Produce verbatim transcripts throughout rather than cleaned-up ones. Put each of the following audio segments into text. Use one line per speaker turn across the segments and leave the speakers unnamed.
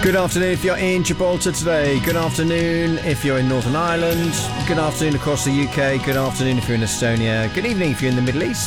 Good afternoon if you're in Gibraltar today. Good afternoon if you're in Northern Ireland. Good afternoon across the U K. Good afternoon if you're in Estonia. Good evening if you're in the Middle East.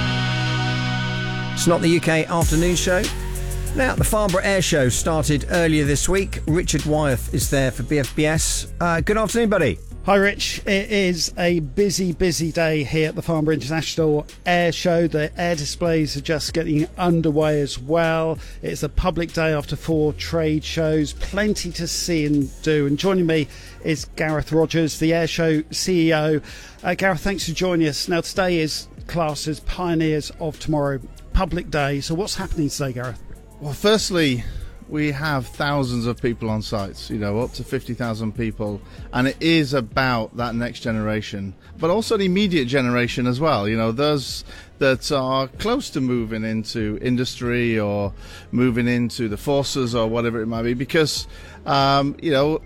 It's not the U K afternoon show. Now, the Farnborough Air Show started earlier this week. Richard Wyeth is there for B F B S. Uh, good afternoon, buddy.
Hi Rich, it is a busy, busy day here at the Farnborough International Air Show. The air displays are just getting underway as well. It's a public day after four trade shows, plenty to see and do. And joining me is Gareth Rogers, the Air Show C E O. Uh, Gareth, thanks for joining us. Now today is classed as Pioneers of Tomorrow, public day. So what's happening today, Gareth?
Well, firstly, we have thousands of people on sites, you know, up to fifty thousand people, and it is about that next generation, but also the immediate generation as well, you know, those that are close to moving into industry or moving into the forces or whatever it might be, because, um, you know,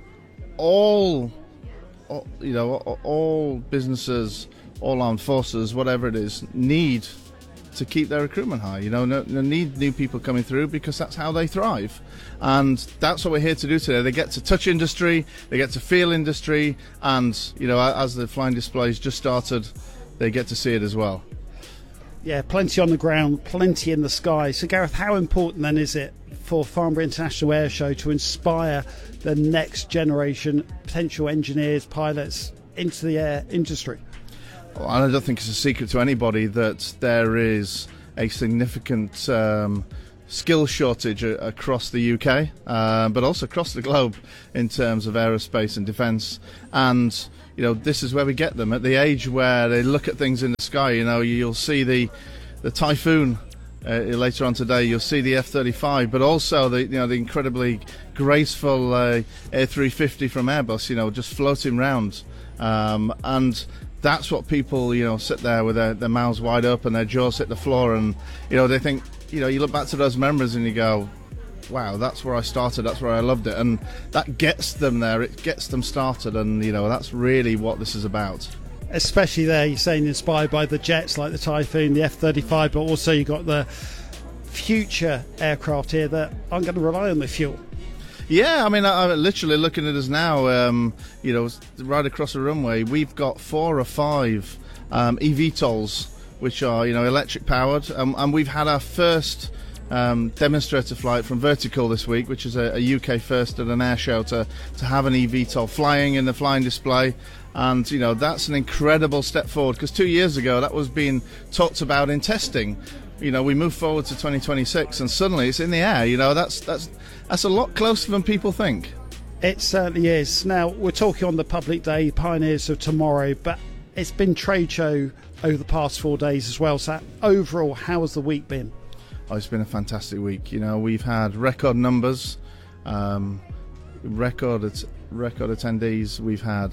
all, all, you know, all businesses, all armed forces, whatever it is, need to keep their recruitment high. You know, no, no need new people coming through because that's how they thrive, and that's what we're here to do today. They get to touch industry, they get to feel industry, and you know, as the flying displays just started, they get to see it as well.
Yeah, plenty on the ground, plenty in the sky. So Gareth, how important then is it for Farnborough International Air Show to inspire the next generation potential engineers, pilots into the air industry?
Well, I don't think it's a secret to anybody that there is a significant um, skill shortage a- across the U K, uh, but also across the globe in terms of aerospace and defence. And you know, this is where we get them at the age where they look at things in the sky. You know, you'll see the the Typhoon uh, later on today. You'll see the F thirty-five, but also the you know the incredibly graceful uh, A three fifty from Airbus. You know, just floating round, um, and that's what people, you know, sit there with their, their mouths wide open, their jaws hit the floor, and, you know, they think, you know, you look back to those memories and you go, wow, that's where I started, that's where I loved it. And that gets them there, it gets them started, and, you know, that's really what this is about.
Especially there, you're saying inspired by the jets like the Typhoon, the F thirty-five, but also you've got the future aircraft here that aren't going to rely on the fuel.
Yeah, I mean, I'm literally looking at us now, um, you know, right across the runway, we've got four or five um, eVTOLs, which are, you know, electric powered, um, and we've had our first um, demonstrator flight from Vertical this week, which is a, a U K first at an air show to, to have an eVTOL flying in the flying display. And, you know, that's an incredible step forward, because two years ago that was being talked about in testing. You know, we move forward to twenty twenty-six and suddenly it's in the air. You know, that's that's that's a lot closer than people think.
It certainly is. Now, we're talking on the public day, Pioneers of Tomorrow, but it's been trade show over the past four days as well. So overall, how has the week been?
Oh, it's been a fantastic week. You know, we've had record numbers, um, record at, record attendees. We've had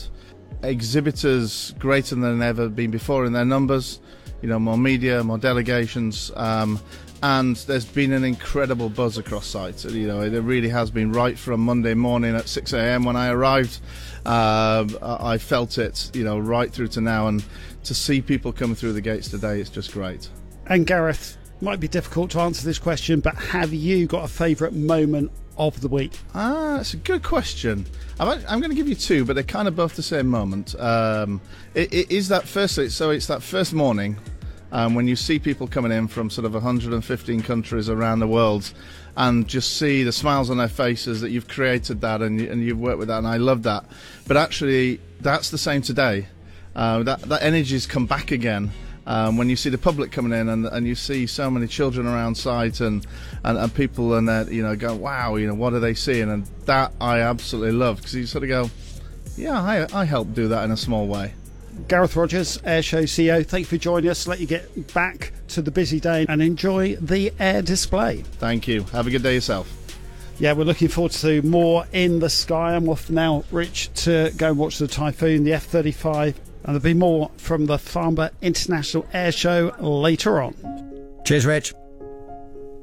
exhibitors greater than ever been before in their numbers. You know, more media, more delegations, um, and there's been an incredible buzz across site. You know, it really has been right from Monday morning at six a.m. when I arrived. Uh, I felt it, you know, right through to now, and to see people coming through the gates today, it's just great.
And Gareth, might be difficult to answer this question, but have you got a favourite moment of the week?
Ah, it's a good question. I'm, I'm going to give you two, but they're kind of both the same moment. Um, it, it is that first, so it's that first morning um, when you see people coming in from sort of one hundred fifteen countries around the world, and just see the smiles on their faces that you've created that and, you, and you've worked with that, and I love that. But actually, that's the same today. Uh, that, that energy's come back again. Um, when you see the public coming in and, and you see so many children around site and, and, and people and that, you know, go, wow, you know, what are they seeing? And that I absolutely love, because you sort of go, yeah, I, I helped do that in a small way.
Gareth Rogers, Air Show C E O, thank you for joining us. Let you get back to the busy day and enjoy the air display.
Thank you. Have a good day yourself.
Yeah, we're looking forward to more in the sky. I'm off now, Rich, to go and watch the Typhoon, the F thirty-five, and there'll be more from the Farnborough International Air Show later on.
Cheers, Rich.